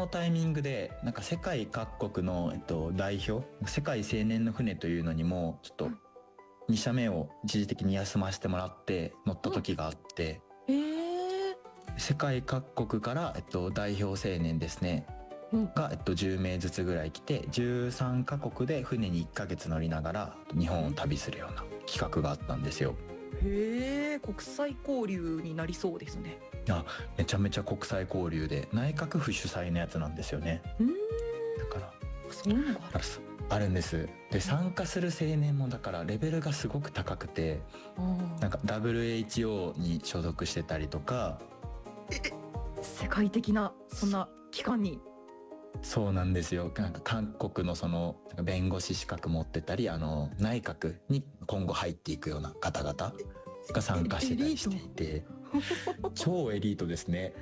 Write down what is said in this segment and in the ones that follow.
タイミングでなんか世界各国の、代表、世界青年の船というのにもちょっと2社目を一時的に休ませてもらって乗った時があって、世界各国から、代表青年ですね、が、10名ずつぐらい来て13カ国で船に1ヶ月乗りながら日本を旅するような企画があったんですよ。 へえ、国際交流になりそうですね。 めちゃめちゃ国際交流で内閣府主催のやつなんですよね。だからそういうのがあるんです。で参加する青年もだからレベルがすごく高くて、なんか WHO に所属してたりとか、 世界的なそんな機関に。 そうなんですよ。なんか韓国のなんか弁護士資格持ってたり、内閣に今後入っていくような方々が参加してたりしていて超エリートですね。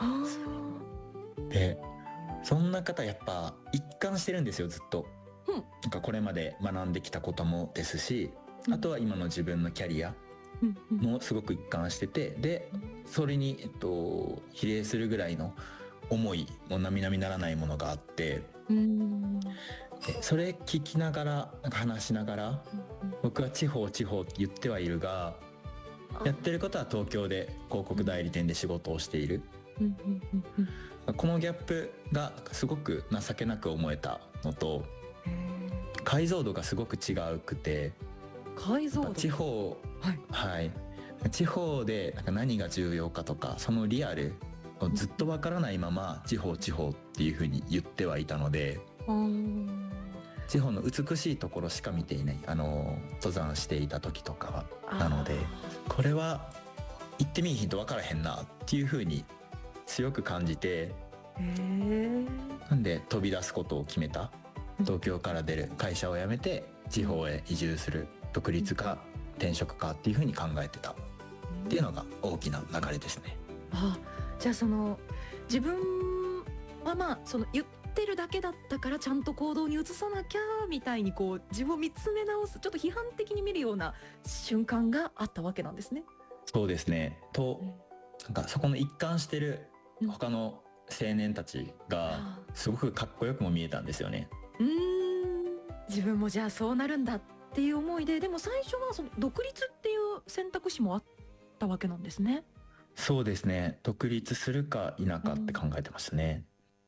でそんな方やっぱ一貫してるんですよ、ずっと。なんかこれまで学んできたこともですし、あとは今の自分のキャリアもすごく一貫してて、でそれに、比例するぐらいの思いも並々ならないものがあって、でそれ聞きながらなんか話しながら、僕は地方って言ってはいるが、やってることは東京で広告代理店で仕事をしている。このギャップがすごく情けなく思えたのと、解像度がすごく違うくて、地方、地方でなんか何が重要かとかそのリアルをずっとわからないまま地方っていう風に言ってはいたので、地方の美しいところしか見ていない、登山していた時とかは。なのでこれは行ってみいひんと分からへんなっていう風に強く感じて、なんで飛び出すことを決めた。東京から出る、会社を辞めて地方へ移住する、独立か転職かっていう風に考えてたっていうのが大きな流れですね。 じゃあ自分は言ってるだけだったからちゃんと行動に移さなきゃみたいに自分を見つめ直す、ちょっと批判的に見るような瞬間があったわけなんですね。 そうですね。なんかそこの一貫してる他の青年たちがすごくかっこよくも見えたんですよね。 自分もじゃあそうなるんだっていう思いで、でも最初は独立っていう選択肢もあったわけなんですね。 そうですね。独立するか否かって考えてましたね。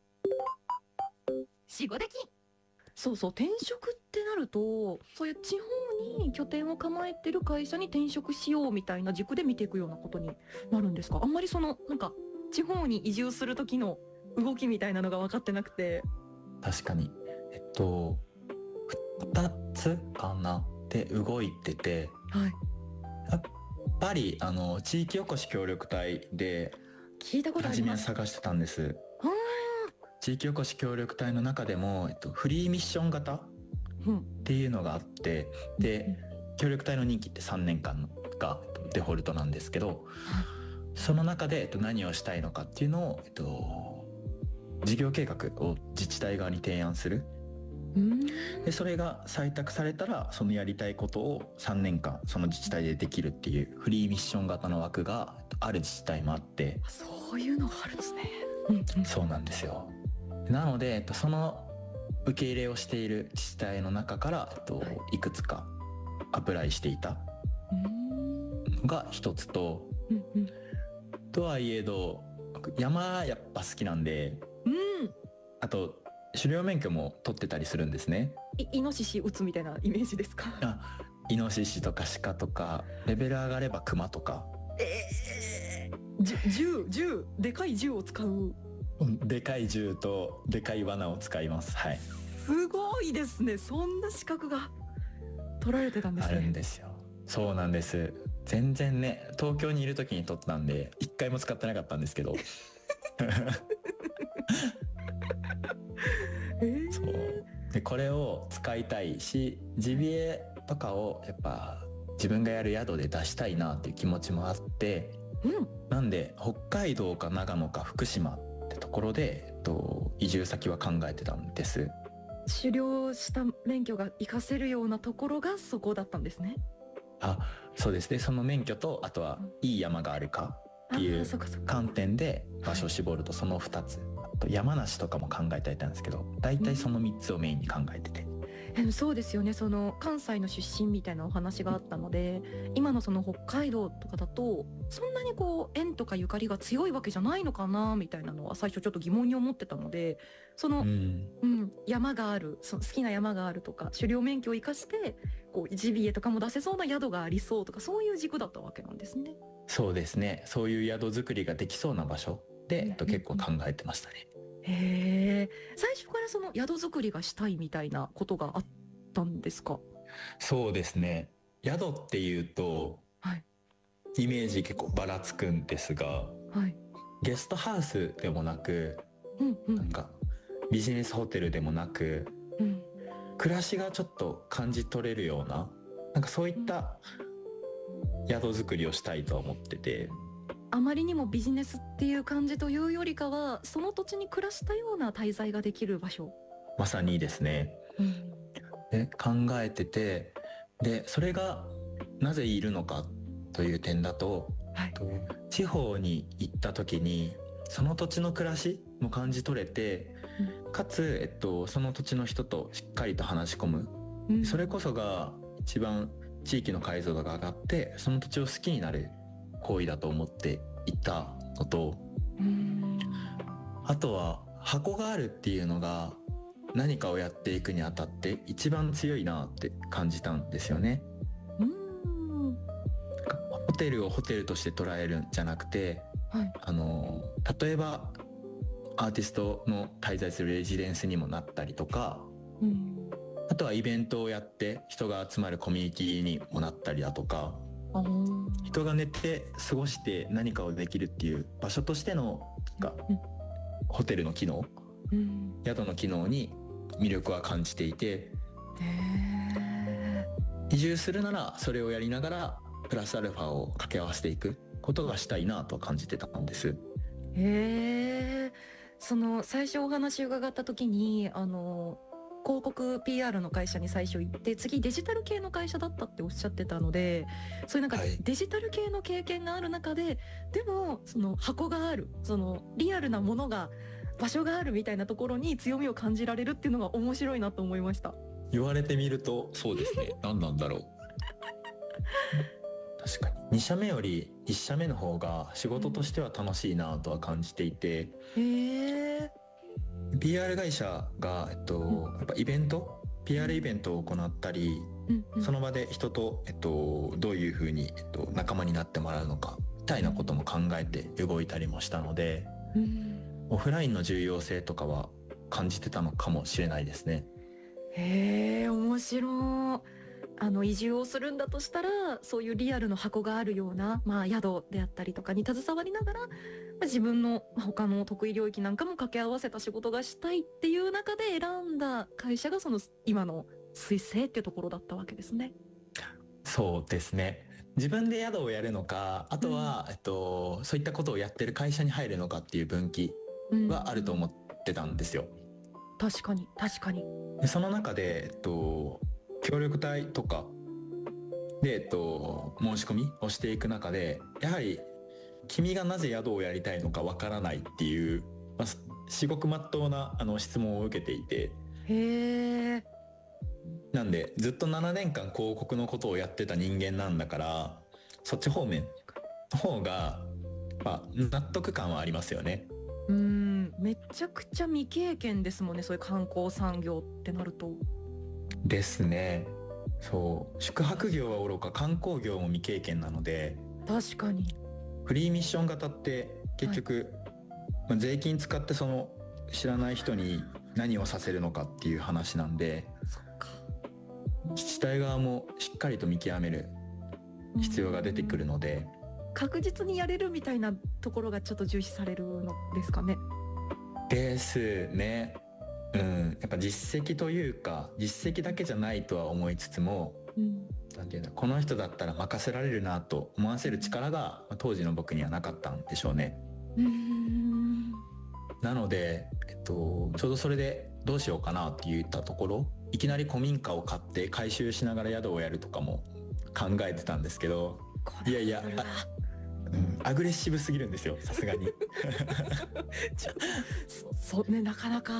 そう転職ってなると、そういう地方に拠点を構えてる会社に転職しようみたいな軸で見ていくようなことになるんですか？あんまりなんか地方に移住する時の動きみたいなのが分かってなくて。 確かに2つかなで動いてて、やっぱり地域おこし協力隊で聞いたことあり初めはます。 探してたんです。地域おこし協力隊の中でも、フリーミッション型っていうのがあって、で協力隊の任期って3年間がデフォルトなんですけど、その中で何をしたいのかっていうのを、事業計画を自治体側に提案する。でそれが採択されたらそのやりたいことを3年間その自治体でできるっていうフリーミッション型の枠がある自治体もあって、 そういうのがあるんですね。 そうなんですよ。なのでその受け入れをしている自治体の中から、いくつかアプライしていたのが一つと、とはいえど山やっぱ好きなんで、あと狩猟免許も取ってたりするんですね。 イノシシ撃つみたいなイメージですか？ イノシシとか鹿とか、レベル上がればクマとか。 銃でかい銃を使う。 でかい銃とでかい罠を使います。 すごいですね。そんな資格が取られてたんですね。 あるんですよ。そうなんです。全然ね、東京にいる時に取ったんで一回も使ってなかったんですけどそうでこれを使いたいし、ジビエとかをやっぱ自分がやる宿で出したいなっていう気持ちもあって、なんで北海道か長野か福島ってところで、移住先は考えてたんです。 狩猟した免許が活かせるようなところがそこだったんですね。 そうですね。その免許と、あとはいい山があるかっていう観点で場所を絞るとその2つと山梨とかも考えていたんですけど、大体その3つをメインに考えてて。 そうですよね。その関西の出身みたいなお話があったので、今のその北海道とかだとそんなにこう縁とかゆかりが強いわけじゃないのかなみたいなのは最初ちょっと疑問に思ってたので、その、山がある、その好きな山があるとか、狩猟免許を生かしてこうジビエとかも出せそうな宿がありそうとか、そういう軸だったわけなんですね。 そうですね。そういう宿作りができそうな場所で、結構考えてましたね。 へえ、最初からその宿作りがしたいみたいなことがあったんですか？ そうですね。宿っていうと、 はい、 イメージ結構ばらつくんですが、 はい、 ゲストハウスでもなく、なんかビジネスホテルでもなく、暮らしがちょっと感じ取れるような、なんかそういった宿作りをしたいと思ってて。 あまりにもビジネスっていう感じというよりかは、その土地に暮らしたような滞在ができる場所。 まさにですね。で考えてて、でそれがなぜいるのかという点だと、地方に行った時にその土地の暮らしも感じ取れて、かつ、その土地の人としっかりと話し込む、それこそが一番地域の解像度が上がってその土地を好きになる行為だと思っていたのと、あとは箱があるっていうのが何かをやっていくにあたって一番強いなって感じたんですよね。ホテルをホテルとして捉えるんじゃなくて、例えばアーティストの滞在するレジデンスにもなったりとか、あとはイベントをやって人が集まるコミュニティにもなったりだとか、人が寝て過ごして何かをできるっていう場所としてのホテルの機能、宿の機能に魅力は感じていて、移住するならそれをやりながらプラスアルファを掛け合わせていくことがしたいなと感じてたんです。 その最初お話伺った時に広告 PR の会社に最初行って、次デジタル系の会社だったっておっしゃってたので、そういうなんかデジタル系の経験がある中で、でもその箱がある、そのリアルなものが、場所があるみたいなところに強みを感じられるっていうのが面白いなと思いました。 言われてみるとそうですね。何なんだろう。確かに2社目より1社目の方が仕事としては楽しいなとは感じていて、PR 会社が、やっぱイベント、PR イベントを行ったり、その場で人と、どういうふうに、仲間になってもらうのかみたいなことも考えて動いたりもしたので、オフラインの重要性とかは感じてたのかもしれないですね。 面白い。移住をするんだとしたら、そういうリアルの箱があるような、宿であったりとかに携わりながら、自分の他の得意領域なんかも掛け合わせた仕事がしたいっていう中で選んだ会社がその今の彗星っていうところだったわけですね。 そうですね。自分で宿をやるのか、あとは、そういったことをやってる会社に入るのかっていう分岐はあると思ってたんですよ。 確かに確かに。 でその中で、協力隊とかで、申し込みをしていく中で、やはり君がなぜ宿をやりたいのかわからないっていう、至極真っ当な質問を受けていて、なんでずっと7年間広告のことをやってた人間なんだから、そっち方面の方が、納得感はありますよね。 めちゃくちゃ未経験ですもんね、そういう観光産業ってなると。 ですね。そう宿泊業はおろか観光業も未経験なので。 確かに。 フリーミッション型って結局、税金使ってその知らない人に何をさせるのかっていう話なんで、自治体側もしっかりと見極める必要が出てくるので、 確実にやれるみたいなところがちょっと重視されるのですかね。 ですね。やっぱ実績というか、実績だけじゃないとは思いつつも、なんていうの、この人だったら任せられるなと思わせる力が当時の僕にはなかったんでしょうね。なので、ちょうどそれでどうしようかなって言ったところ、いきなり古民家を買って改修しながら宿をやるとかも考えてたんですけど、いやいやアグレッシブすぎるんですよ、さすがに。 そうね、なかなか